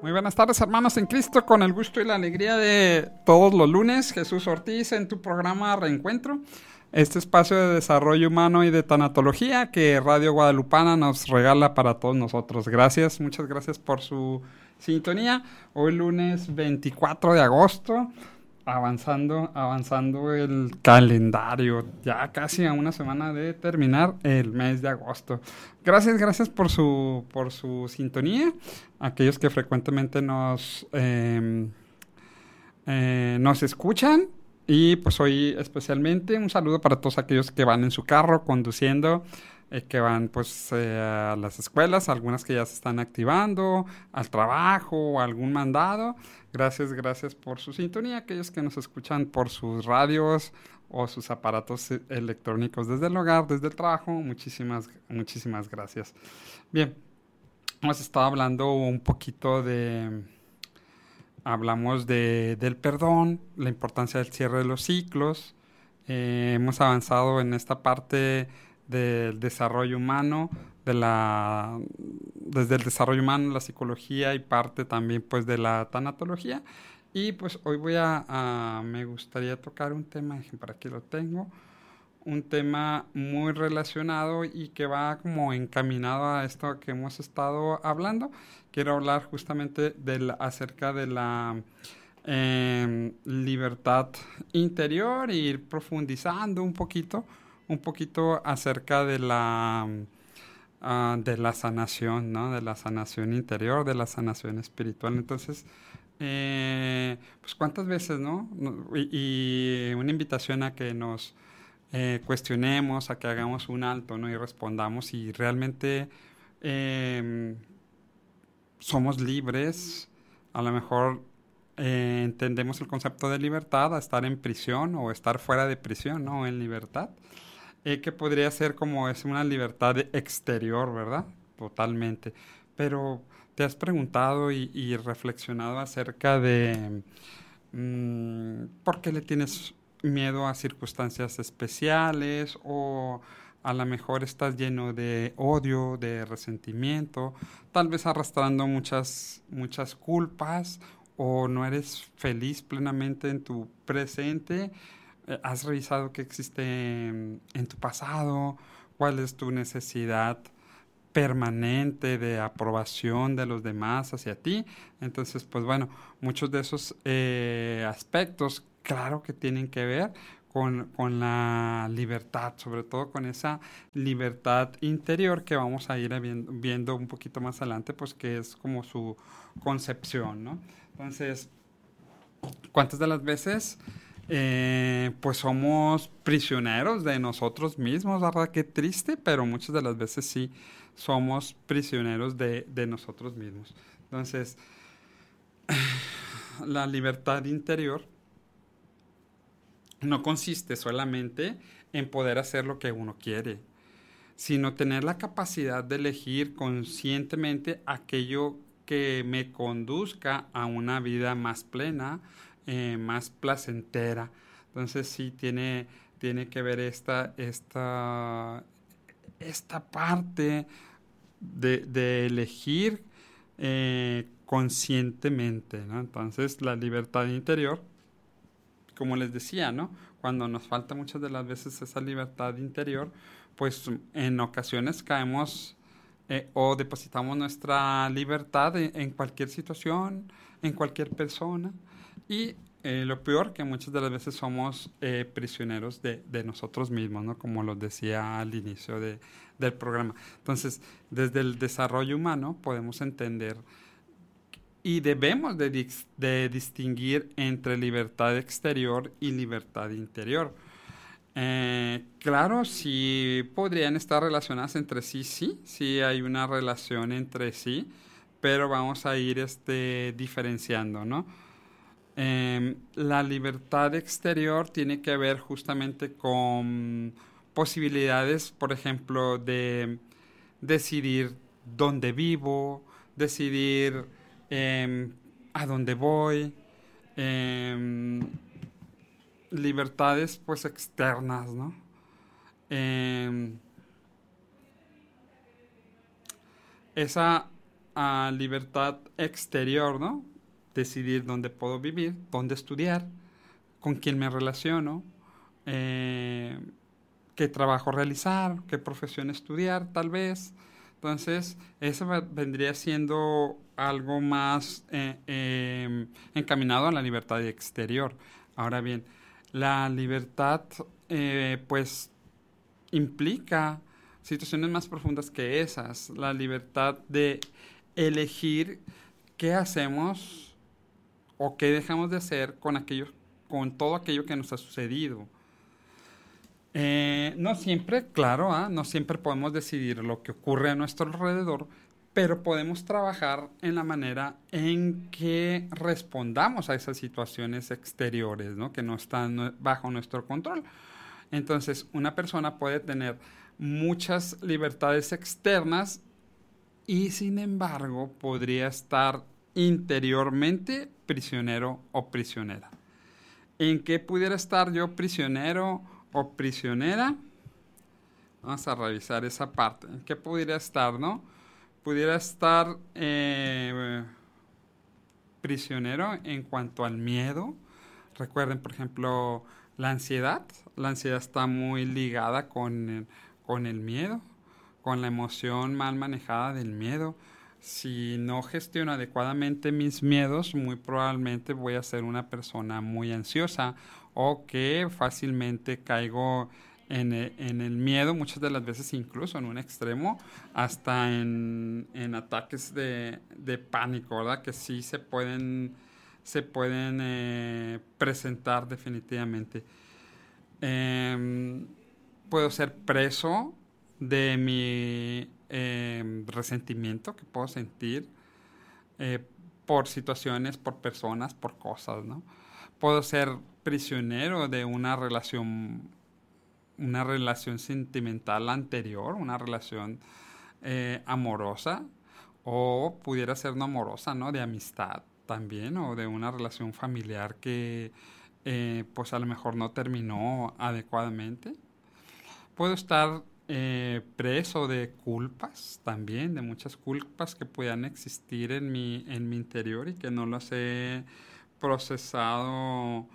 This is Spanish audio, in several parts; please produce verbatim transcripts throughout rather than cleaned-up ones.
Muy buenas tardes, hermanos en Cristo, con el gusto y la alegría de todos los lunes. Jesús Ortiz en tu programa Reencuentro, este espacio de desarrollo humano y de tanatología que Radio Guadalupana nos regala para todos nosotros. Gracias, muchas gracias por su sintonía. Hoy lunes veinticuatro de agosto, avanzando, avanzando el calendario, ya casi a una semana de terminar el mes de agosto. Gracias, gracias por su, por su sintonía. Aquellos que frecuentemente nos, eh, eh, nos escuchan. Y pues hoy especialmente un saludo para todos aquellos que van en su carro conduciendo, eh, que van pues eh, a las escuelas, algunas que ya se están activando, al trabajo o algún mandado. Gracias, gracias por su sintonía. Aquellos que nos escuchan por sus radios o sus aparatos electrónicos desde el hogar, desde el trabajo, muchísimas, muchísimas gracias. Bien, hemos estado hablando un poquito de... Hablamos de, del perdón, la importancia del cierre de los ciclos. Eh, hemos avanzado en esta parte del desarrollo humano, de la, desde el desarrollo humano, la psicología y parte también pues de la tanatología. Y pues hoy voy a, a me gustaría tocar un tema, por aquí lo tengo, un tema muy relacionado y que va como encaminado a esto que hemos estado hablando. Quiero hablar justamente de la, acerca de la eh, libertad interior e ir profundizando un poquito, un poquito acerca de la, uh, de la sanación, ¿no? De la sanación interior, de la sanación espiritual. Entonces, eh, pues cuántas veces, ¿no? Y, y una invitación a que nos Eh, cuestionemos, a que hagamos un alto, ¿no? Y respondamos si realmente eh, somos libres. A lo mejor eh, entendemos el concepto de libertad a estar en prisión o estar fuera de prisión, ¿no? En libertad, eh, que podría ser como es una libertad exterior, ¿verdad? Totalmente. Pero ¿te has preguntado y, y reflexionado acerca de mmm, por qué le tienes miedo a circunstancias especiales, o a lo mejor estás lleno de odio, de resentimiento, tal vez arrastrando muchas, muchas culpas, o no eres feliz plenamente en tu presente? Eh, ¿Has revisado qué existe en, en tu pasado? ¿Cuál es tu necesidad permanente de aprobación de los demás hacia ti? Entonces, pues bueno, muchos de esos eh, aspectos, claro que tienen que ver con, con la libertad, sobre todo con esa libertad interior que vamos a ir viendo, viendo un poquito más adelante, pues que es como su concepción, ¿no? Entonces, ¿cuántas de las veces eh, pues somos prisioneros de nosotros mismos, verdad? Qué triste, pero muchas de las veces sí somos prisioneros de, de nosotros mismos. Entonces, la libertad interior no consiste solamente en poder hacer lo que uno quiere, sino tener la capacidad de elegir conscientemente aquello que me conduzca a una vida más plena, eh, más placentera. Entonces sí tiene, tiene que ver esta, esta, esta parte de, de elegir eh, conscientemente, ¿no? Entonces la libertad interior, como les decía, ¿no? Cuando nos falta muchas de las veces esa libertad interior, pues en ocasiones caemos eh, o depositamos nuestra libertad en, en cualquier situación, en cualquier persona, y eh, lo peor, que muchas de las veces somos eh, prisioneros de, de nosotros mismos, ¿no? Como los decía al inicio de, del programa. Entonces, desde el desarrollo humano podemos entender y debemos de, dis- de distinguir entre libertad exterior y libertad interior. Eh, claro, sí podrían estar relacionadas entre sí, sí, sí hay una relación entre sí, pero vamos a ir este, diferenciando, ¿no? Eh, la libertad exterior tiene que ver justamente con posibilidades, por ejemplo, de decidir dónde vivo, decidir eh, a dónde voy, eh, libertades pues externas, ¿no? Eh, esa a libertad exterior, ¿no? Decidir dónde puedo vivir, dónde estudiar, con quién me relaciono, eh, qué trabajo realizar, qué profesión estudiar, tal vez. Entonces, eso vendría siendo algo más eh, eh, encaminado a la libertad exterior. Ahora bien, la libertad, eh, pues, implica situaciones más profundas que esas. La libertad de elegir qué hacemos o qué dejamos de hacer con aquello, con todo aquello que nos ha sucedido. Eh, no siempre, claro, ¿eh? No siempre podemos decidir lo que ocurre a nuestro alrededor, pero podemos trabajar en la manera en que respondamos a esas situaciones exteriores, ¿no? Que no están bajo nuestro control. Entonces, una persona puede tener muchas libertades externas y, sin embargo, podría estar interiormente prisionero o prisionera. ¿En qué pudiera estar yo prisionero o prisionera? Vamos a revisar esa parte. ¿En qué pudiera estar, no? Pudiera estar eh, prisionero en cuanto al miedo. Recuerden, por ejemplo, la ansiedad. La ansiedad está muy ligada con el, con el miedo, con la emoción mal manejada del miedo. Si no gestiono adecuadamente mis miedos, muy probablemente voy a ser una persona muy ansiosa o que fácilmente caigo en el, en el miedo, muchas de las veces incluso en un extremo, hasta en, en ataques de, de pánico, ¿verdad? Que sí se pueden, se pueden eh, presentar definitivamente. Eh, puedo ser preso de mi eh, resentimiento que puedo sentir eh, por situaciones, por personas, por cosas, ¿no? Puedo ser prisionero de una relación, una relación sentimental anterior, una relación eh, amorosa, o pudiera ser no amorosa, ¿no? De amistad también, o de una relación familiar que eh, pues a lo mejor no terminó adecuadamente. Puedo estar eh, preso de culpas también, de muchas culpas que puedan existir en mi, en mi interior y que no las he procesado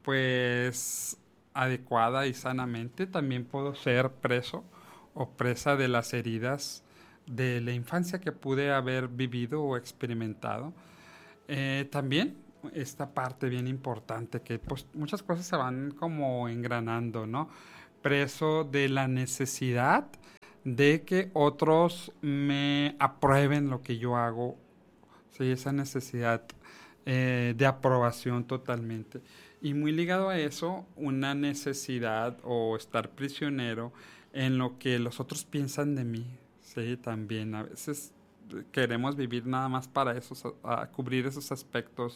pues adecuada y sanamente. También puedo ser preso o presa de las heridas de la infancia que pude haber vivido o experimentado. Eh, también esta parte bien importante que pues muchas cosas se van como engranando, ¿no? Preso de la necesidad de que otros me aprueben lo que yo hago, sí, esa necesidad eh, de aprobación totalmente. Y muy ligado a eso, una necesidad o estar prisionero en lo que los otros piensan de mí, sí, también a veces queremos vivir nada más para esos, a, a cubrir esos aspectos.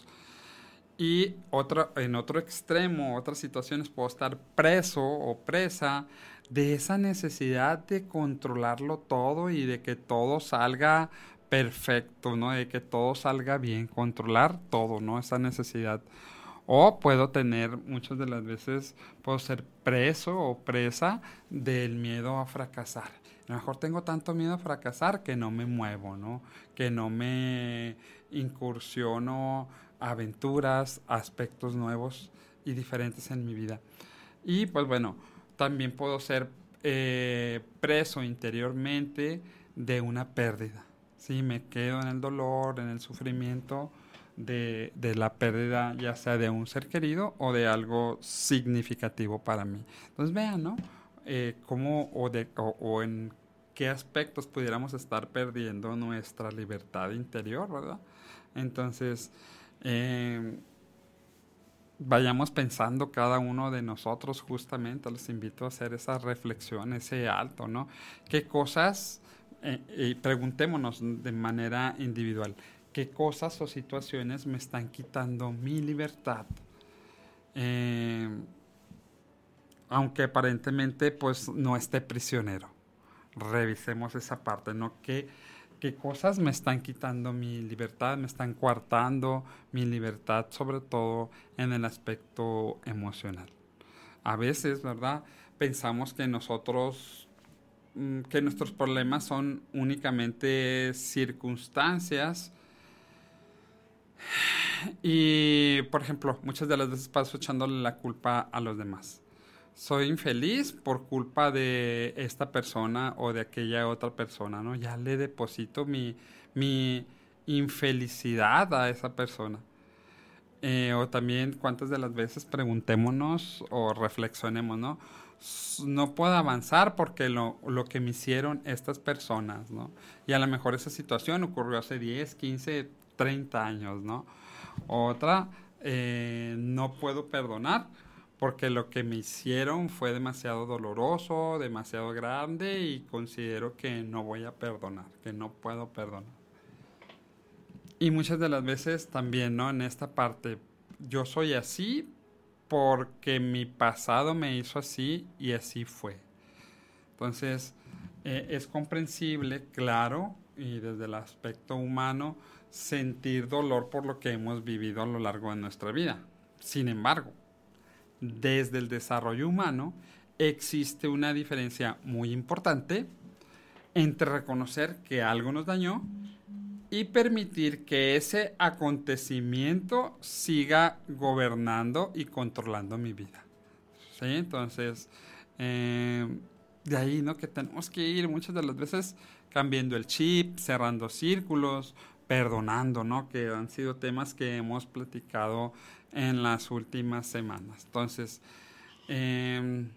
Y otra, en otro extremo, otras situaciones, puedo estar preso o presa de esa necesidad de controlarlo todo y de que todo salga perfecto, ¿no? De que todo salga bien, controlar todo, ¿no? Esa necesidad. O puedo tener, muchas de las veces, puedo ser preso o presa del miedo a fracasar. A lo mejor tengo tanto miedo a fracasar que no me muevo, ¿no? Que no me incursiono a aventuras, aspectos nuevos y diferentes en mi vida. Y pues bueno, también puedo ser eh, preso interiormente de una pérdida. Sí, me quedo en el dolor, en el sufrimiento de, de la pérdida, ya sea de un ser querido o de algo significativo para mí. Entonces vean, ¿no? Eh, cómo o, de, o, o en qué aspectos pudiéramos estar perdiendo nuestra libertad interior, ¿verdad? Entonces, eh, vayamos pensando cada uno de nosotros justamente, les invito a hacer esa reflexión, ese alto, ¿no? ¿Qué cosas, eh, y preguntémonos de manera individual, qué cosas o situaciones me están quitando mi libertad? Eh, aunque aparentemente pues no esté prisionero. Revisemos esa parte, ¿no? ¿Qué, qué cosas me están quitando mi libertad, me están coartando mi libertad, sobre todo en el aspecto emocional? A veces, ¿verdad? Pensamos que nosotros mm, que nuestros problemas son únicamente circunstancias. Y, por ejemplo, muchas de las veces paso echándole la culpa a los demás. Soy infeliz por culpa de esta persona o de aquella otra persona, ¿no? Ya le deposito mi, mi infelicidad a esa persona. Eh, o también cuántas de las veces preguntémonos o reflexionemos, ¿no? S- No puedo avanzar porque lo, lo que me hicieron estas personas, ¿no? Y a lo mejor esa situación ocurrió hace diez, quince, treinta años, ¿no? Otra, eh, no puedo perdonar porque lo que me hicieron fue demasiado doloroso, demasiado grande y considero que no voy a perdonar, que no puedo perdonar. Y muchas de las veces también, ¿no? En esta parte, yo soy así porque mi pasado me hizo así y así fue. Entonces, eh, es comprensible, claro, y desde el aspecto humano, sentir dolor por lo que hemos vivido a lo largo de nuestra vida. Sin embargo, desde el desarrollo humano existe una diferencia muy importante entre reconocer que algo nos dañó y permitir que ese acontecimiento siga gobernando y controlando mi vida. ¿Sí? Entonces, eh, de ahí, ¿no? Que tenemos que ir muchas de las veces cambiando el chip, cerrando círculos, perdonando, ¿no? Que han sido temas que hemos platicado en las últimas semanas. Entonces, eh,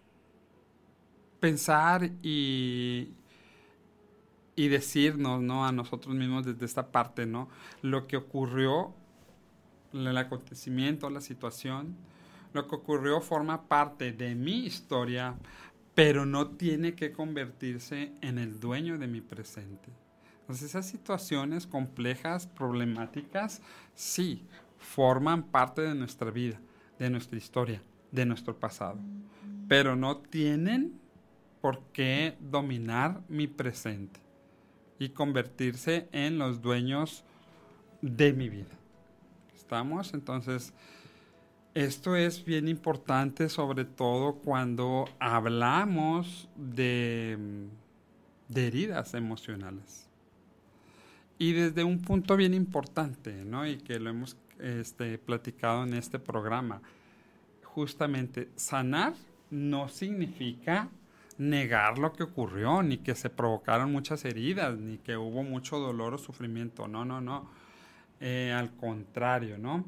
pensar y, y decirnos, ¿no? A nosotros mismos desde esta parte, ¿no? Lo que ocurrió, el acontecimiento, la situación, lo que ocurrió forma parte de mi historia, pero no tiene que convertirse en el dueño de mi presente. Entonces esas situaciones complejas, problemáticas, sí, forman parte de nuestra vida, de nuestra historia, de nuestro pasado, pero no tienen por qué dominar mi presente y convertirse en los dueños de mi vida. ¿Estamos? Entonces, esto es bien importante, sobre todo cuando hablamos de, de heridas emocionales. Y desde un punto bien importante, ¿no? Y que lo hemos este, platicado en este programa, justamente sanar no significa negar lo que ocurrió, ni que se provocaron muchas heridas, ni que hubo mucho dolor o sufrimiento. No, no, no. Eh, al contrario, ¿no?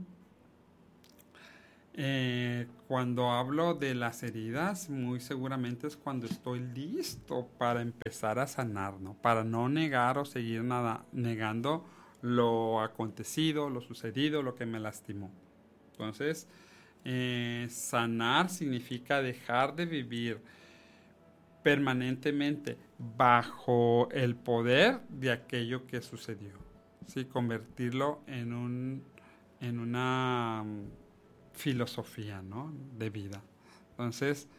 Eh, cuando hablo de las heridas, muy seguramente es cuando estoy listo para empezar a sanar, ¿no? Para no negar o seguir nada, negando lo acontecido, lo sucedido, lo que me lastimó. Entonces, eh, sanar significa dejar de vivir permanentemente bajo el poder de aquello que sucedió. ¿Sí? Convertirlo en un en una um, filosofía, ¿no? De vida. Entonces,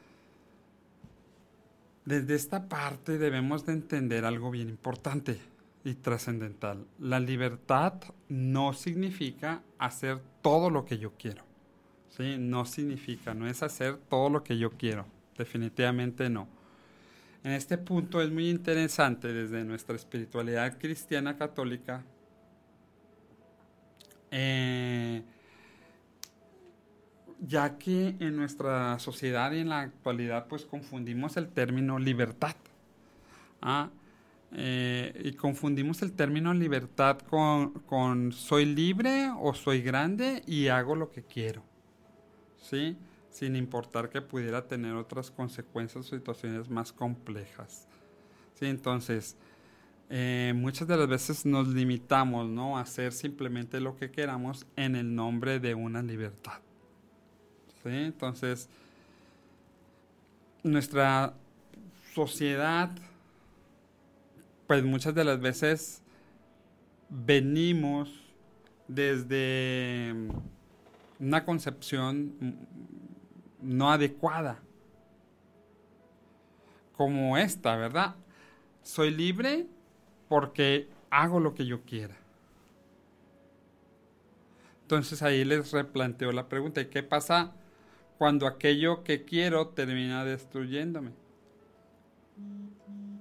desde esta parte debemos de entender algo bien importante y trascendental. La libertad no significa hacer todo lo que yo quiero. ¿Sí? No significa, no es hacer todo lo que yo quiero. Definitivamente no. En este punto es muy interesante desde nuestra espiritualidad cristiana católica, eh, ya que en nuestra sociedad y en la actualidad pues confundimos el término libertad. ¿Ah? Eh, y confundimos el término libertad con, con soy libre o soy grande y hago lo que quiero. ¿Sí? Sin importar que pudiera tener otras consecuencias o situaciones más complejas. ¿Sí? Entonces, eh, muchas de las veces nos limitamos, ¿no? A hacer simplemente lo que queramos en el nombre de una libertad. ¿Sí? Entonces, nuestra sociedad, pues muchas de las veces venimos desde una concepción no adecuada, como esta, ¿verdad? Soy libre porque hago lo que yo quiera. Entonces ahí les replanteo la pregunta, ¿y qué pasa cuando aquello que quiero termina destruyéndome?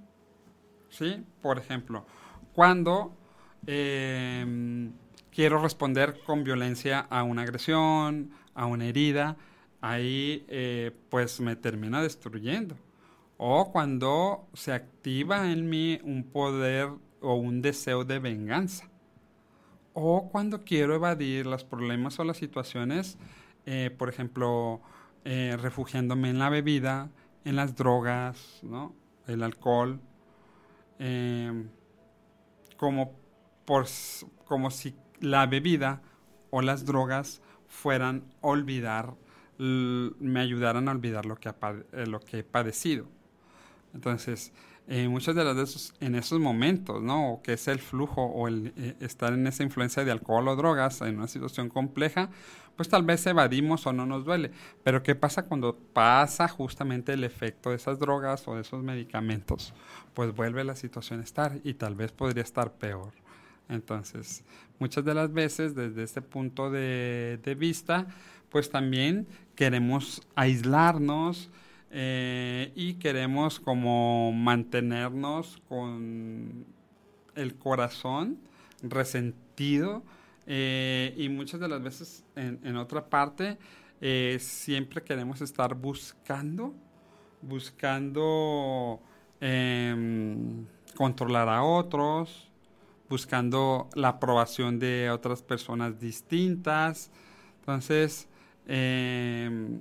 ¿sí? Por ejemplo, cuando eh, quiero responder con violencia a una agresión, a una herida, ahí eh, pues me termina destruyendo. O cuando se activa en mí un poder o un deseo de venganza. O cuando quiero evadir los problemas o las situaciones, eh, por ejemplo, eh, refugiándome en la bebida, en las drogas, ¿no? El alcohol, eh, como, por, como si la bebida o las drogas fueran olvidar, me ayudaran a olvidar lo que, ha, lo que he padecido. Entonces, eh, muchas de las veces en esos momentos, ¿no? O que es el flujo o el eh, estar en esa influencia de alcohol o drogas en una situación compleja, pues tal vez evadimos o no nos duele. Pero ¿qué pasa cuando pasa justamente el efecto de esas drogas o de esos medicamentos? Pues vuelve la situación a estar y tal vez podría estar peor. Entonces, muchas de las veces desde este punto de, de vista, pues también queremos aislarnos, Eh, y queremos como mantenernos con el corazón resentido, eh, y muchas de las veces en, en otra parte eh, siempre queremos estar buscando, buscando eh, controlar a otros, buscando la aprobación de otras personas distintas. Entonces, eh,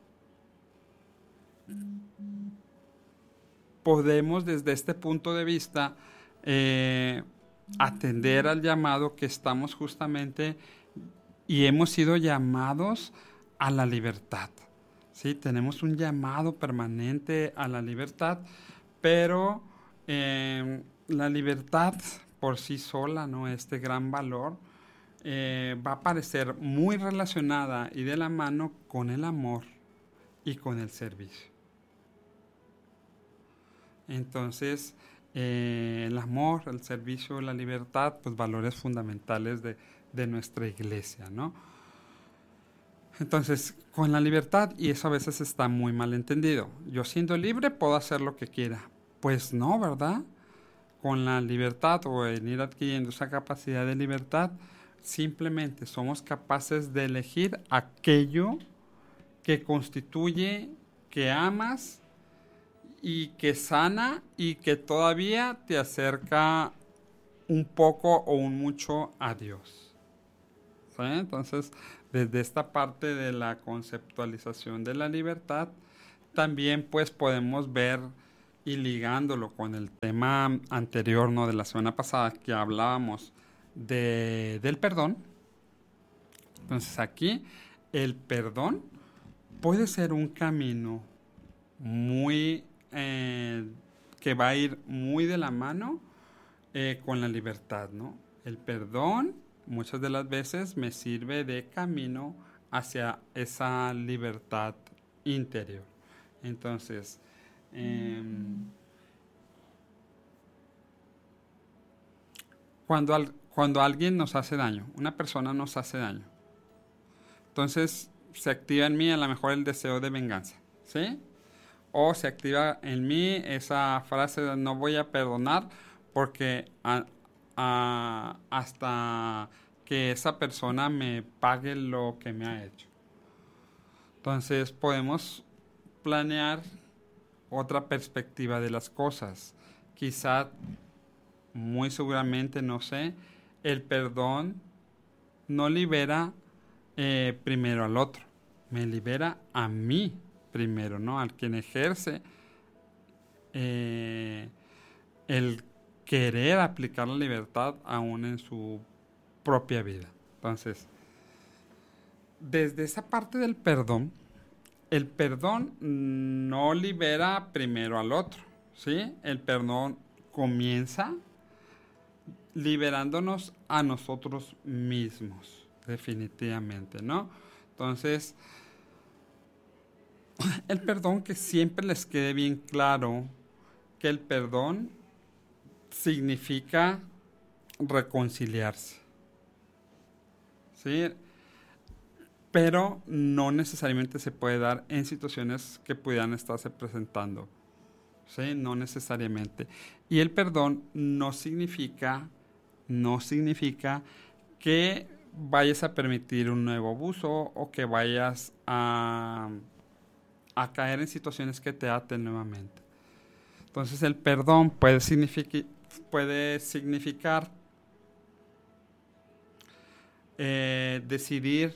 podemos desde este punto de vista eh, atender al llamado que estamos justamente y hemos sido llamados a la libertad. ¿Sí? Tenemos un llamado permanente a la libertad, pero eh, la libertad por sí sola, ¿no? Este gran valor eh, va a parecer muy relacionada y de la mano con el amor y con el servicio. Entonces, eh, el amor, el servicio, la libertad, pues valores fundamentales de, de nuestra iglesia, ¿no? Entonces, con la libertad, y eso a veces está muy mal entendido, yo siendo libre puedo hacer lo que quiera. Pues no, ¿verdad? Con la libertad o en ir adquiriendo esa capacidad de libertad, simplemente somos capaces de elegir aquello que constituye, que amas, y que sana y que todavía te acerca un poco o un mucho a Dios. ¿Sí? Entonces, desde esta parte de la conceptualización de la libertad, también pues podemos ver y ligándolo con el tema anterior, ¿no? De la semana pasada que hablábamos de, del perdón. Entonces aquí el perdón puede ser un camino muy eh, que va a ir muy de la mano eh, con la libertad, ¿no? El perdón muchas de las veces me sirve de camino hacia esa libertad interior. Entonces, eh, cuando, al, cuando alguien nos hace daño, una persona nos hace daño, entonces se activa en mí a lo mejor el deseo de venganza, ¿sí? O se activa en mí esa frase de no voy a perdonar porque a, a, hasta que esa persona me pague lo que me ha hecho. Entonces podemos planear otra perspectiva de las cosas. Quizá, muy seguramente, no sé, el perdón no libera eh, primero al otro, me libera a mí primero, ¿no? Al quien ejerce eh, el querer aplicar la libertad aún en su propia vida. Entonces, desde esa parte del perdón, el perdón no libera primero al otro, ¿sí? El perdón comienza liberándonos a nosotros mismos, definitivamente, ¿no? Entonces, el perdón, que siempre les quede bien claro que el perdón significa reconciliarse, ¿sí? Pero no necesariamente se puede dar en situaciones que pudieran estarse presentando. ¿sí? No necesariamente. Y el perdón no significa, no significa que vayas a permitir un nuevo abuso o que vayas a, a caer en situaciones que te aten nuevamente. Entonces el perdón puede, signific- puede significar eh, decidir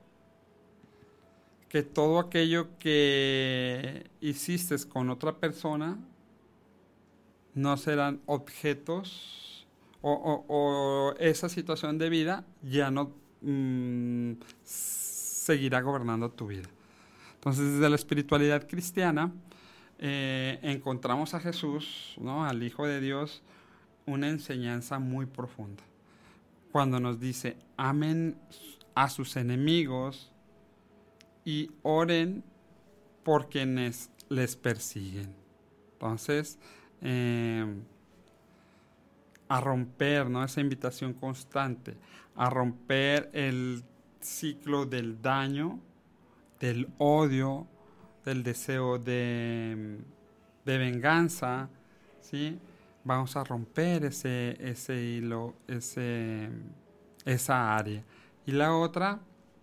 que todo aquello que hiciste con otra persona no serán objetos o, o, o esa situación de vida ya no mmm, seguirá gobernando tu vida. Entonces, desde la espiritualidad cristiana eh, encontramos a Jesús, ¿no? Al Hijo de Dios, una enseñanza muy profunda. Cuando nos dice, amen a sus enemigos y oren por quienes les persiguen. Entonces, eh, a romper, ¿no? Esa invitación constante, a romper el ciclo del daño, del odio, del deseo de, de venganza, ¿sí? Vamos a romper ese, ese hilo, ese, esa área. Y la otra,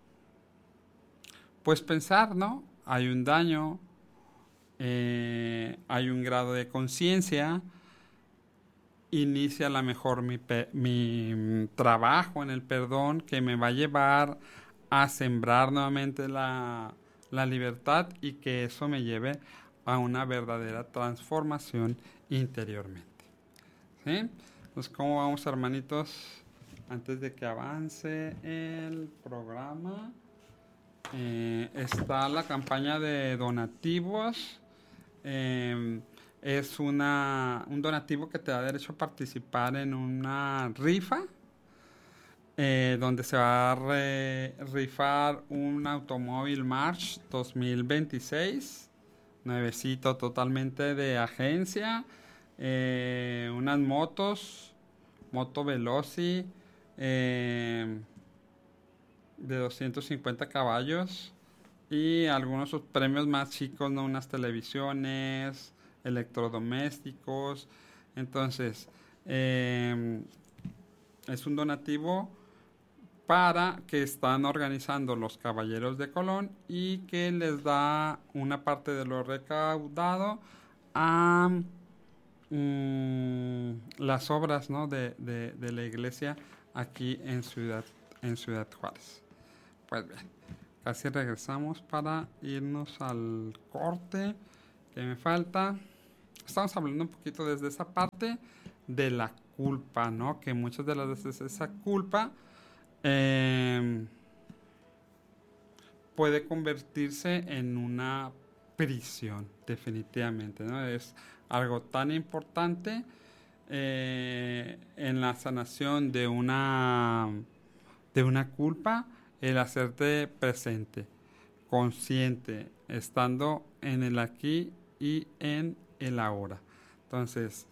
pues pensar, ¿no? Hay un daño, eh, hay un grado de conciencia, inicia a lo mejor mi, pe- mi trabajo en el perdón que me va a llevar a sembrar nuevamente la, la libertad y que eso me lleve a una verdadera transformación interiormente. ¿Sí? Entonces, ¿cómo vamos, hermanitos? Antes de que avance el programa, eh, está la campaña de donativos. Eh, es una, un donativo que te da derecho a participar en una rifa, eh, donde se va a re, rifar un automóvil March dos mil veintiséis, nuevecito totalmente de agencia, eh, unas motos, Moto Veloci, eh, de doscientos cincuenta caballos y algunos premios más chicos, ¿no? Unas televisiones, electrodomésticos. Entonces, eh, es un donativo para que están organizando los Caballeros de Colón y que les da una parte de lo recaudado a mm, las obras, ¿no? de, de, de la iglesia aquí en Ciudad, en Ciudad Juárez. Pues bien, casi regresamos para irnos al corte que me falta. Estamos hablando un poquito desde esa parte de la culpa, ¿no? Que muchas de las veces esa culpa eh, puede convertirse en una prisión, definitivamente, ¿no? Es algo tan importante eh, en la sanación de una, de una culpa, el hacerte presente, consciente, estando en el aquí y en el ahora. Entonces,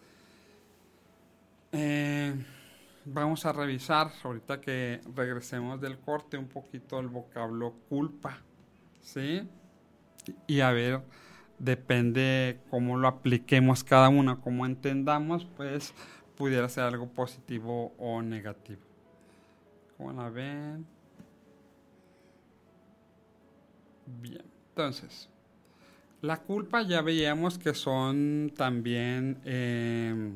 eh, vamos a revisar, ahorita que regresemos del corte, un poquito el vocablo culpa, ¿sí? Y a ver, depende cómo lo apliquemos cada uno, cómo entendamos, pues pudiera ser algo positivo o negativo. ¿Cómo la ven? Bien, entonces, la culpa ya veíamos que son también, eh,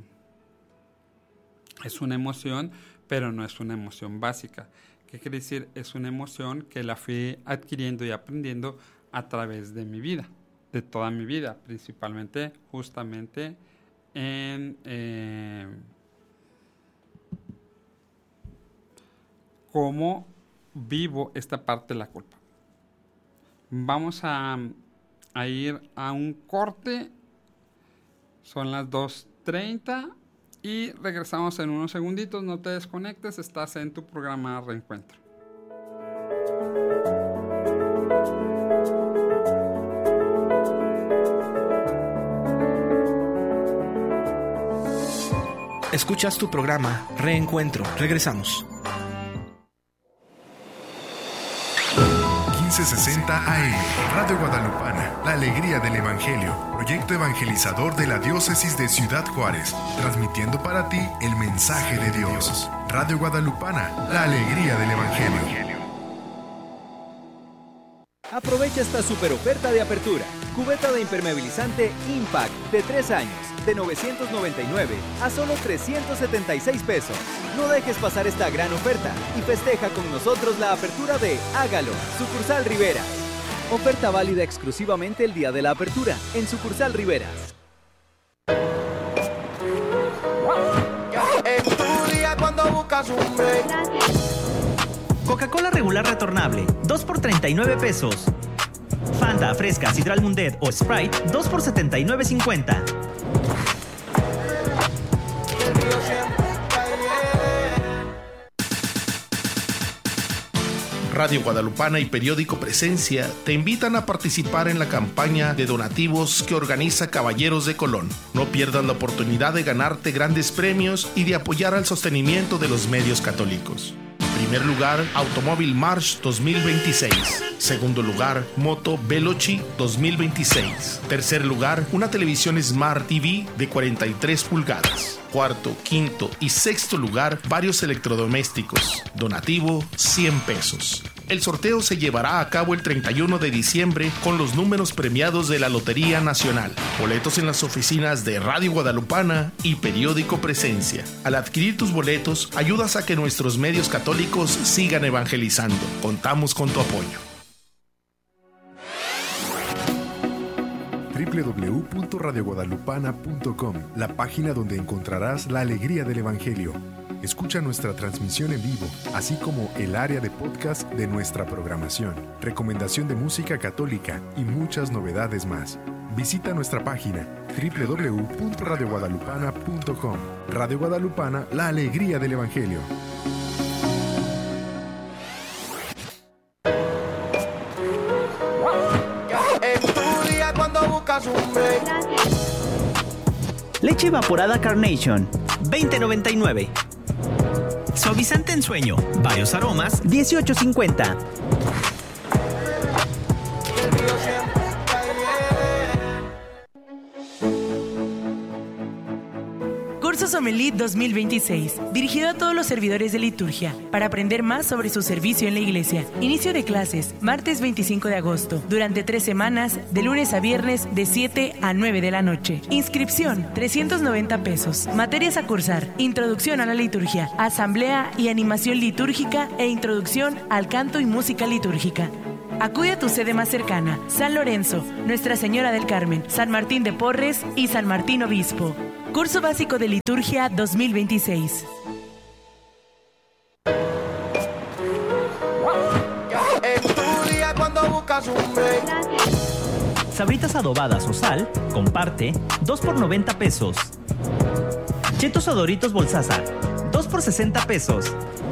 es una emoción, pero no es una emoción básica. ¿Qué quiere decir? Es una emoción que la fui adquiriendo y aprendiendo a través de mi vida, de toda mi vida, principalmente justamente en eh, cómo vivo esta parte de la culpa. Vamos a, a ir a un corte, son las dos treinta y regresamos en unos segunditos, no te desconectes, estás en tu programa Reencuentro. Escuchas tu programa Reencuentro, regresamos. quince sesenta A M. Radio Guadalupana, la alegría del Evangelio. Proyecto evangelizador de la Diócesis de Ciudad Juárez. Transmitiendo para ti el mensaje de Dios. Radio Guadalupana, la alegría del Evangelio. Aprovecha esta super oferta de apertura. Cubeta de impermeabilizante Impact de tres años, de novecientos noventa y nueve a solo trescientos setenta y seis pesos. No dejes pasar esta gran oferta y festeja con nosotros la apertura de Hágalo, Sucursal Riveras. Oferta válida exclusivamente el día de la apertura en Sucursal Riveras. En tu día cuando buscas un break. Coca-Cola regular retornable, dos por treinta y nueve pesos. Fanta, Fresca, Sidral Mundet o Sprite, dos por setenta y nueve cincuenta. Radio Guadalupana y Periódico Presencia te invitan a participar en la campaña de donativos que organiza Caballeros de Colón. No pierdas la oportunidad de ganarte grandes premios y de apoyar al sostenimiento de los medios católicos. Primer lugar, Automóvil March dos mil veintiséis. Segundo lugar, Moto Veloci dos mil veintiséis. Tercer lugar, una televisión Smart T V de cuarenta y tres pulgadas. Cuarto, quinto y sexto lugar, varios electrodomésticos. Donativo, cien pesos. El sorteo se llevará a cabo el treinta y uno de diciembre con los números premiados de la Lotería Nacional. Boletos en las oficinas de Radio Guadalupana y Periódico Presencia. Al adquirir tus boletos, ayudas a que nuestros medios católicos sigan evangelizando. Contamos con tu apoyo. doble u doble u doble u punto radio guadalupana punto com, la página donde encontrarás la alegría del Evangelio. Escucha nuestra transmisión en vivo, así como el área de podcast de nuestra programación, recomendación de música católica y muchas novedades más. Visita nuestra página doble u doble u doble u punto radio guadalupana punto com. Radio Guadalupana, la alegría del Evangelio. Leche evaporada Carnation, veinte noventa y nueve. Suavizante en sueño, varios aromas, dieciocho cincuenta. Curso Sommelier dos mil veintiséis, dirigido a todos los servidores de liturgia, para aprender más sobre su servicio en la iglesia. Inicio de clases, martes veinticinco de agosto, durante tres semanas, de lunes a viernes, de siete a nueve de la noche. Inscripción, trescientos noventa pesos. Materias a cursar, introducción a la liturgia, asamblea y animación litúrgica e introducción al canto y música litúrgica. Acude a tu sede más cercana, San Lorenzo, Nuestra Señora del Carmen, San Martín de Porres y San Martín Obispo. Curso Básico de Liturgia dos mil veintiséis. En tu día cuando buscas un break. Sabritas adobadas o sal, comparte, dos por noventa pesos. Chetos o Doritos Bolsaza, dos por sesenta pesos.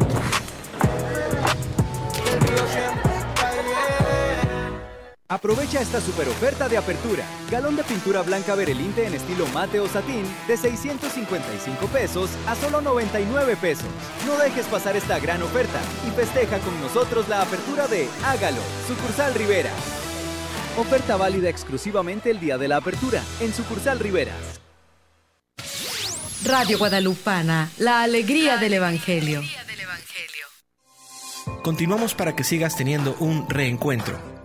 Aprovecha esta super oferta de apertura. Galón de pintura blanca Berelinte en estilo mate o satín de seiscientos cincuenta y cinco pesos a solo noventa y nueve pesos. No dejes pasar esta gran oferta y festeja con nosotros la apertura de Hágalo, Sucursal Riveras. Oferta válida exclusivamente el día de la apertura en Sucursal Riveras. Radio Guadalupana, la alegría del Evangelio. Continuamos para que sigas teniendo un reencuentro.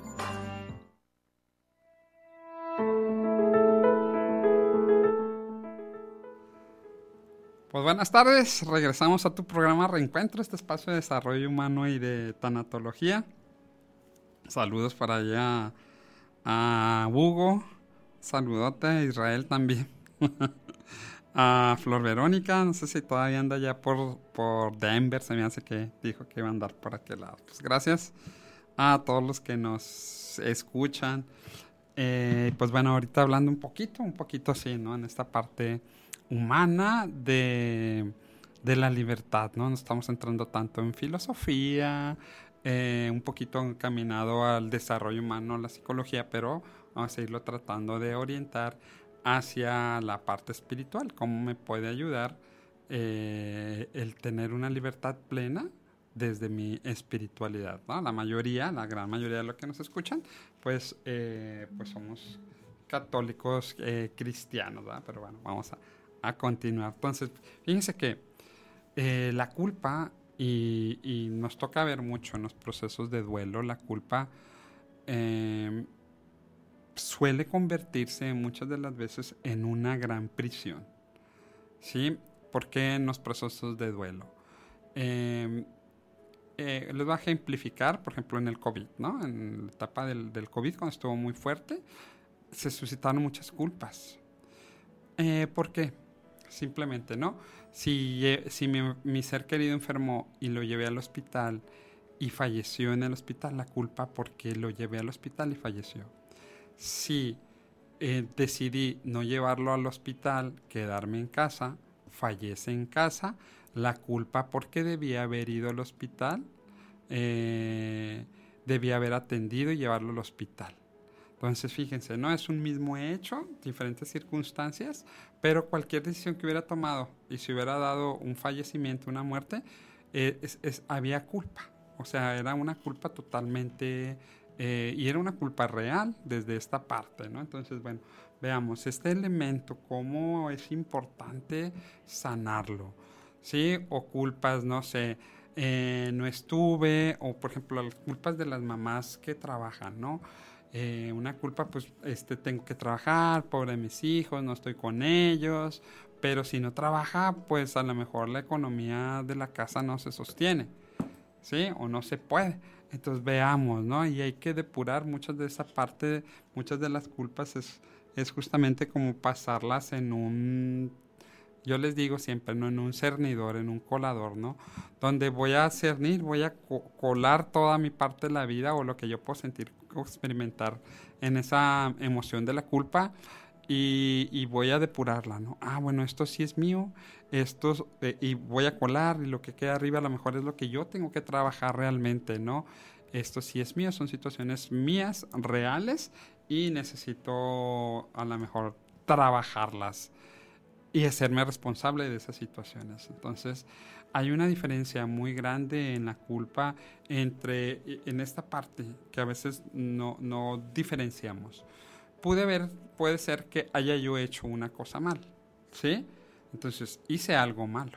Pues buenas tardes, regresamos a tu programa Reencuentro, este espacio de desarrollo humano y de tanatología. Saludos para allá a Hugo, saludote a Israel también, a Flor Verónica, no sé si todavía anda ya por, por Denver, se me hace que dijo que iba a andar por aquel lado. Pues gracias a todos los que nos escuchan. Eh, pues bueno, ahorita hablando un poquito, un poquito así, ¿no? En esta parte humana de, de la libertad, ¿no? No estamos entrando tanto en filosofía, eh, un poquito encaminado al desarrollo humano, la psicología, pero vamos a irlo tratando de orientar hacia la parte espiritual. ¿Cómo me puede ayudar eh, el tener una libertad plena desde mi espiritualidad, ¿no? La mayoría, la gran mayoría de los que nos escuchan, pues, eh, pues somos católicos eh, cristianos, ¿verdad? Pero bueno, vamos a, a continuar. Entonces, fíjense que eh, la culpa, y, y nos toca ver mucho en los procesos de duelo, la culpa eh, suele convertirse muchas de las veces en una gran prisión, ¿sí? ¿Por qué en los procesos de duelo? Eh, eh, les voy a ejemplificar, por ejemplo, en el COVID, ¿no? En la etapa del, del COVID, cuando estuvo muy fuerte, se suscitaron muchas culpas. Eh, ¿Por qué? Simplemente, ¿no? Si, si mi, mi ser querido enfermó y lo llevé al hospital y falleció en el hospital, la culpa porque lo llevé al hospital y falleció. Si eh, decidí no llevarlo al hospital, quedarme en casa, fallece en casa, la culpa porque debía haber ido al hospital, eh, debía haber atendido y llevarlo al hospital. Entonces, fíjense, ¿no? Es un mismo hecho, diferentes circunstancias, pero cualquier decisión que hubiera tomado y si hubiera dado un fallecimiento, una muerte, eh, es, es, había culpa. O sea, era una culpa totalmente, eh, y era una culpa real desde esta parte, ¿no? Entonces, bueno, veamos, este elemento, cómo es importante sanarlo, ¿sí? O culpas, no sé, eh, no estuve, o por ejemplo, las culpas de las mamás que trabajan, ¿no? Eh, una culpa, pues, este, tengo que trabajar, pobre mis hijos, no estoy con ellos, pero si no trabaja, pues a lo mejor la economía de la casa no se sostiene, ¿sí? O no se puede. Entonces veamos, ¿no? Y hay que depurar muchas de esa parte, muchas de las culpas es, es justamente como pasarlas en un, yo les digo siempre, ¿no? En un cernidor, en un colador, ¿no? Donde voy a cernir, voy a co- colar toda mi parte de la vida o lo que yo puedo sentir o experimentar en esa emoción de la culpa y, y voy a depurarla, ¿no? Ah, bueno, esto sí es mío, esto, eh, y voy a colar y lo que queda arriba a lo mejor es lo que yo tengo que trabajar realmente, ¿no? Esto sí es mío, son situaciones mías, reales y necesito a lo mejor trabajarlas y hacerme responsable de esas situaciones. Entonces, hay una diferencia muy grande en la culpa entre, en esta parte que a veces no, no diferenciamos. Pude ver, puede ser que haya yo hecho una cosa mal, ¿sí? Entonces, hice algo malo.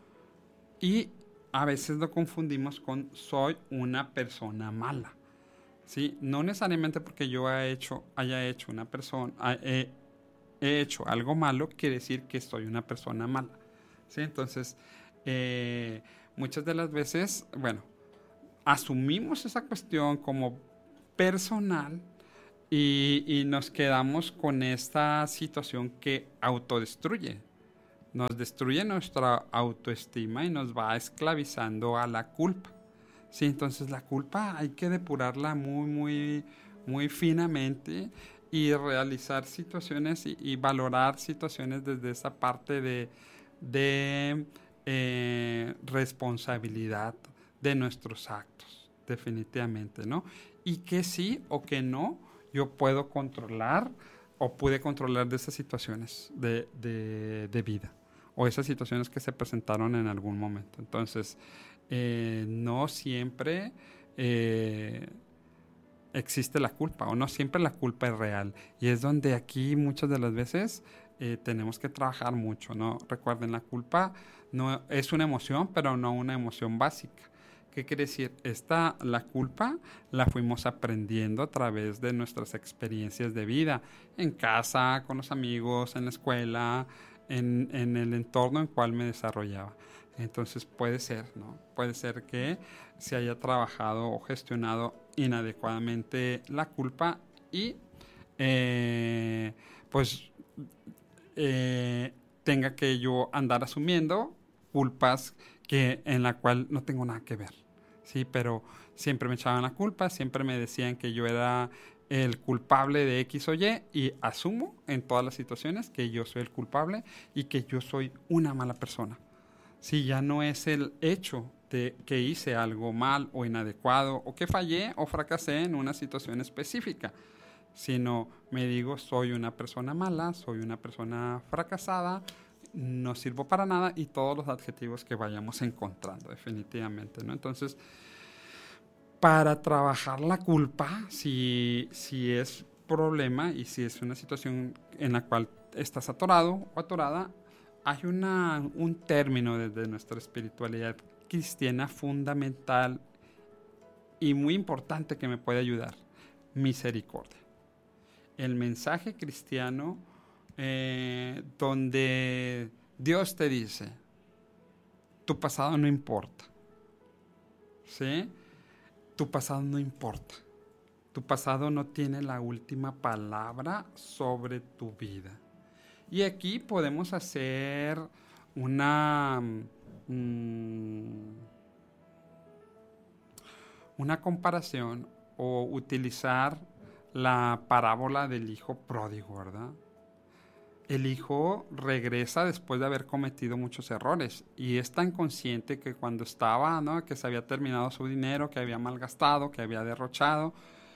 Y a veces lo confundimos con soy una persona mala, ¿sí? No necesariamente porque yo haya hecho, haya hecho una persona... Eh, he hecho algo malo, quiere decir que soy una persona mala, ¿sí? Entonces, eh, muchas de las veces, bueno, asumimos esa cuestión como personal y, y nos quedamos con esta situación que autodestruye, nos destruye nuestra autoestima y nos va esclavizando a la culpa, ¿sí? Entonces, la culpa hay que depurarla muy, muy, muy finamente y realizar situaciones y, y valorar situaciones desde esa parte de, de eh, responsabilidad de nuestros actos, definitivamente, ¿no? Y que sí o que no yo puedo controlar o pude controlar de esas situaciones de, de, de vida o esas situaciones que se presentaron en algún momento. Entonces, eh, no siempre... Eh, existe la culpa o no siempre la culpa es real y es donde aquí muchas de las veces eh, tenemos que trabajar mucho, ¿no? Recuerden, la culpa no es una emoción, pero no una emoción básica. ¿Qué quiere decir? Esta, la culpa la fuimos aprendiendo a través de nuestras experiencias de vida, en casa, con los amigos, en la escuela, en, en el entorno en el cual me desarrollaba. Entonces puede ser, ¿no? Puede ser que se haya trabajado o gestionado inadecuadamente la culpa y eh, pues eh, tenga que yo andar asumiendo culpas que en la cual no tengo nada que ver, sí, pero siempre me echaban la culpa, siempre me decían que yo era el culpable de X o Y y asumo en todas las situaciones que yo soy el culpable y que yo soy una mala persona. Si ya no es el hecho de que hice algo mal o inadecuado o que fallé o fracasé en una situación específica, sino me digo soy una persona mala, soy una persona fracasada no sirvo para nada, y todos los adjetivos que vayamos encontrando, definitivamente, ¿no? Entonces, para trabajar la culpa, si, si es problema y si es una situación en la cual estás atorado o atorada, hay una, un término desde nuestra espiritualidad cristiana fundamental y muy importante que me puede ayudar: misericordia. El mensaje cristiano eh, donde Dios te dice, tu pasado no importa, ¿sí? Tu pasado no importa. Tu pasado no tiene la última palabra sobre tu vida. Y aquí podemos hacer una, mmm, una comparación o utilizar la parábola del hijo pródigo, ¿verdad? El hijo regresa después de haber cometido muchos errores y es tan consciente que cuando estaba, ¿no?, que se había terminado su dinero, que había malgastado, que había derrochado,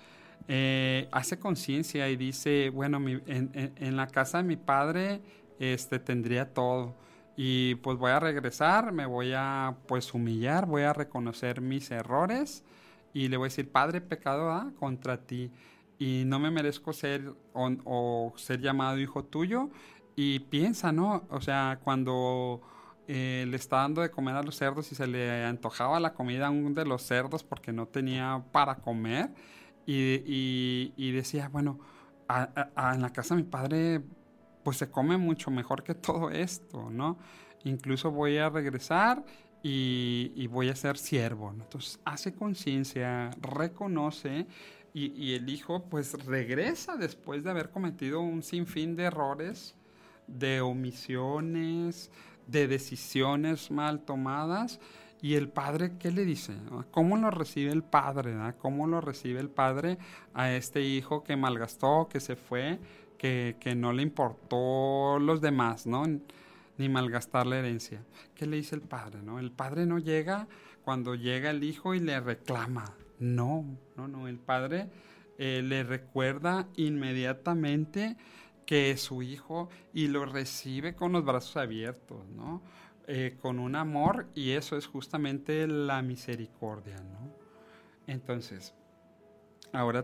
eh, hace conciencia y dice, bueno, mi, en, en, en la casa de mi padre este, tendría todo, y pues voy a regresar, me voy a pues humillar, voy a reconocer mis errores y le voy a decir, Padre, pecado ¿ah? contra ti, y no me merezco ser o, o ser llamado hijo tuyo. Y piensa, ¿no? O sea, cuando eh, le está dando de comer a los cerdos y se le antojaba la comida a uno de los cerdos porque no tenía para comer, y, y, y decía, bueno, a, a, en la casa de mi padre pues se come mucho mejor que todo esto, ¿no? Incluso voy a regresar y, y voy a ser siervo, ¿no? Entonces hace conciencia, reconoce. Y, y el hijo pues regresa después de haber cometido un sinfín de errores, de omisiones, de decisiones mal tomadas. Y el padre, ¿qué le dice? ¿Cómo lo recibe el padre? ¿no? ¿Cómo lo recibe el padre a este hijo que malgastó, que se fue, que, que no le importó los demás, ¿no? Ni malgastar la herencia? ¿Qué le dice el padre? ¿no? El padre no llega cuando llega el hijo y le reclama. No, no, no. El padre eh, le recuerda inmediatamente que es su hijo y lo recibe con los brazos abiertos, ¿no? Eh, con un amor, y eso es justamente la misericordia, ¿no? Entonces, ahora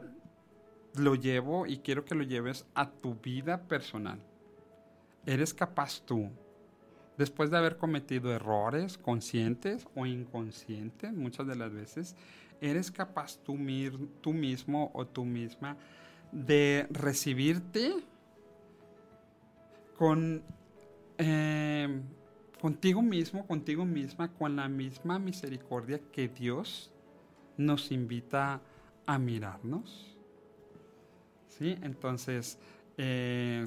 lo llevo y quiero que lo lleves a tu vida personal. ¿Eres capaz tú, después de haber cometido errores conscientes o inconscientes, muchas de las veces, eres capaz tú, mir, tú mismo o tú misma de recibirte con, eh, contigo mismo, contigo misma, con la misma misericordia que Dios nos invita a mirarnos? ¿Sí? Entonces, eh,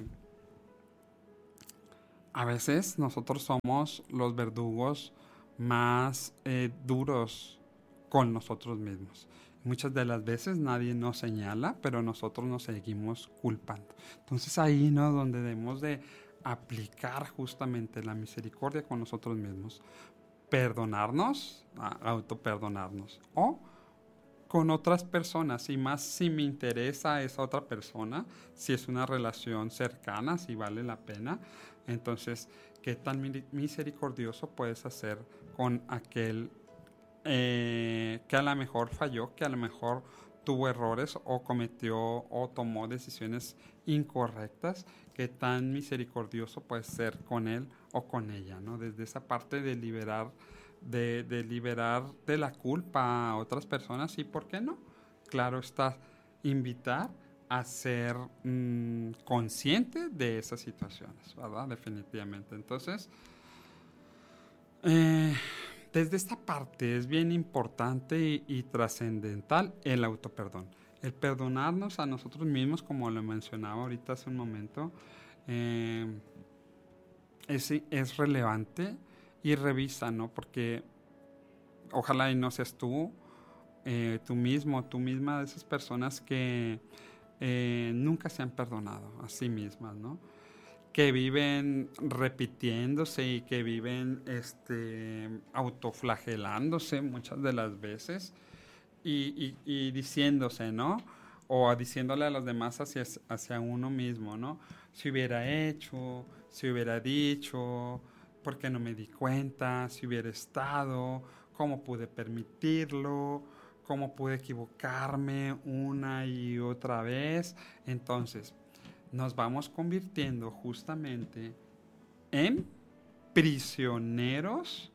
a veces nosotros somos los verdugos más eh, duros con nosotros mismos. Muchas de las veces nadie nos señala, pero nosotros nos seguimos culpando. Entonces ahí, ¿no?, donde debemos de aplicar justamente la misericordia con nosotros mismos, perdonarnos, autoperdonarnos, o con otras personas, y más si me interesa esa otra persona, si es una relación cercana, si vale la pena. Entonces, ¿qué tan misericordioso puedes hacer con aquel eh, que a lo mejor falló, que a lo mejor tuvo errores o cometió o tomó decisiones incorrectas? ¿Qué tan misericordioso puedes ser con él o con ella, ¿no? Desde esa parte de liberar, de, de liberar de la culpa a otras personas, y ¿por qué no? Claro está, invitar a ser mmm, consciente de esas situaciones, ¿verdad? Definitivamente. Entonces, eh, desde esta parte es bien importante y, y trascendental el autoperdón. El perdonarnos a nosotros mismos, como lo mencionaba ahorita hace un momento, eh, es, es relevante, y revisa, ¿no? Porque ojalá y no seas tú, eh, tú mismo, tú misma, de esas personas que eh, nunca se han perdonado a sí mismas, ¿no? Que viven repitiéndose y que viven este, autoflagelándose muchas de las veces y, y, y diciéndose, ¿no? O diciéndole a los demás hacia, hacia uno mismo, ¿no? si hubiera hecho, si hubiera dicho, por qué no me di cuenta, si hubiera estado, cómo pude permitirlo, cómo pude equivocarme una y otra vez. Entonces, nos vamos convirtiendo justamente en prisioneros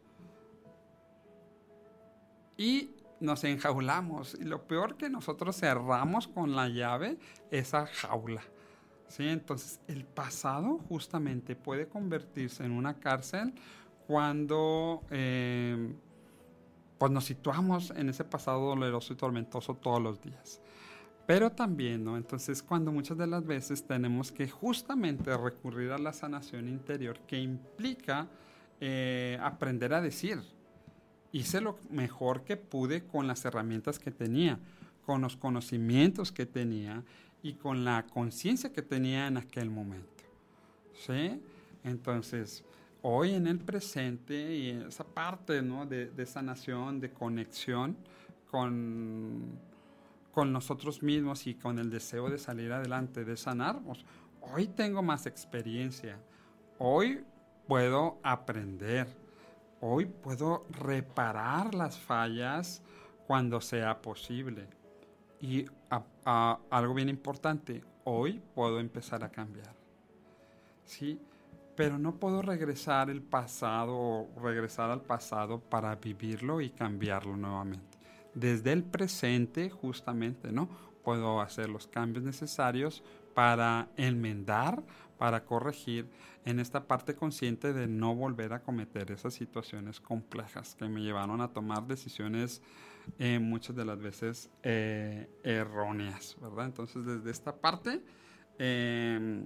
y nos enjaulamos. Y lo peor, que nosotros cerramos con la llave esa jaula. ¿Sí? Entonces, el pasado justamente puede convertirse en una cárcel cuando eh, pues nos situamos en ese pasado doloroso y tormentoso todos los días. Pero también, ¿no? Entonces, cuando muchas de las veces tenemos que justamente recurrir a la sanación interior, que implica eh, aprender a decir: hice lo mejor que pude con las herramientas que tenía, con los conocimientos que tenía y con la conciencia que tenía en aquel momento. ¿Sí? Entonces, hoy en el presente, y esa parte, ¿no?, de, de sanación, de conexión con, con nosotros mismos y con el deseo de salir adelante, de sanarnos, hoy tengo más experiencia, hoy puedo aprender, hoy puedo reparar las fallas cuando sea posible. Y a, a, algo bien importante, hoy puedo empezar a cambiar. ¿Sí? Pero no puedo regresar el pasado o regresar al pasado para vivirlo y cambiarlo nuevamente. Desde el presente, justamente, ¿no?, puedo hacer los cambios necesarios para enmendar, para corregir, en esta parte consciente de no volver a cometer esas situaciones complejas que me llevaron a tomar decisiones eh, muchas de las veces eh, erróneas, ¿verdad? Entonces, desde esta parte, eh,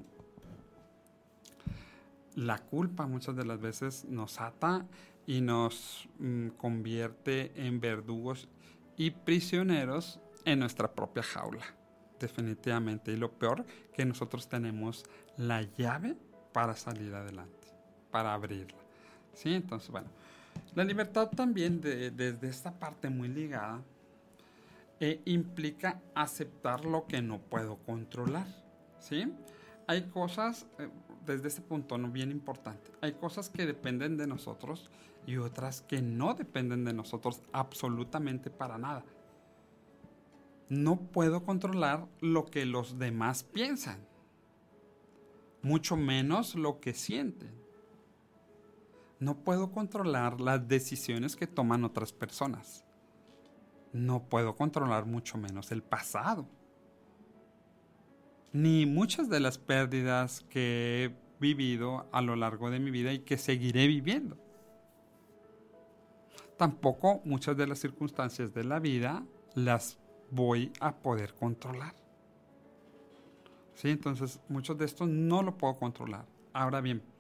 la culpa muchas de las veces nos ata y nos mm, convierte en verdugos y prisioneros en nuestra propia jaula, definitivamente. Y lo peor, que nosotros tenemos la llave para salir adelante, para abrirla. ¿Sí? Entonces, bueno, la libertad también, de, desde esta parte muy ligada, eh, implica aceptar lo que no puedo controlar. ¿Sí? Hay cosas, eh, desde este punto, ¿no?, bien importante, hay cosas que dependen de nosotros y otras que no dependen de nosotros absolutamente para nada. No puedo controlar lo que los demás piensan, mucho menos lo que sienten. No puedo controlar las decisiones que toman otras personas. No puedo controlar mucho menos el pasado, ni muchas de las pérdidas que he vivido a lo largo de mi vida y que seguiré viviendo. Tampoco muchas de las circunstancias de la vida las voy a poder controlar. ¿Sí? Entonces, muchos de estos no lo puedo controlar. Ahora bien,